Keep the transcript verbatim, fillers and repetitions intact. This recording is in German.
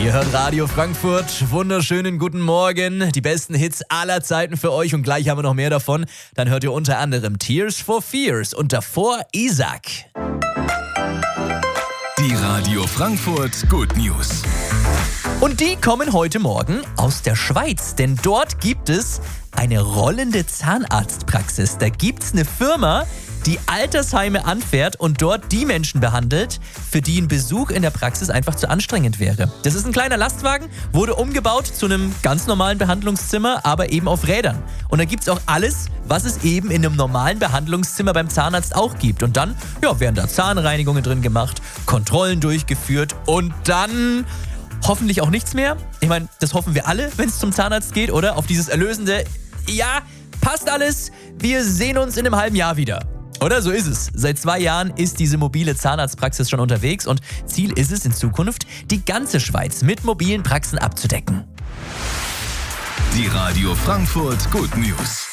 Ihr hört Radio Frankfurt. Wunderschönen guten Morgen. Die besten Hits aller Zeiten für euch und gleich haben wir noch mehr davon. Dann hört ihr unter anderem Tears for Fears und davor Isaac. Die Radio Frankfurt Good News. Und die kommen heute Morgen aus der Schweiz, denn dort gibt es eine rollende Zahnarztpraxis. Da gibt es eine Firma, die Altersheime anfährt und dort die Menschen behandelt, für die ein Besuch in der Praxis einfach zu anstrengend wäre. Das ist ein kleiner Lastwagen, wurde umgebaut zu einem ganz normalen Behandlungszimmer, aber eben auf Rädern. Und da gibt es auch alles, was es eben in einem normalen Behandlungszimmer beim Zahnarzt auch gibt. Und dann ja, werden da Zahnreinigungen drin gemacht, Kontrollen durchgeführt und dann hoffentlich auch nichts mehr. Ich meine, das hoffen wir alle, wenn es zum Zahnarzt geht, oder? Auf dieses erlösende, ja, passt alles, wir sehen uns in einem halben Jahr wieder. Oder so ist es. Seit zwei Jahren ist diese mobile Zahnarztpraxis schon unterwegs und Ziel ist es in Zukunft, die ganze Schweiz mit mobilen Praxen abzudecken. Die Radio Frankfurt Good News.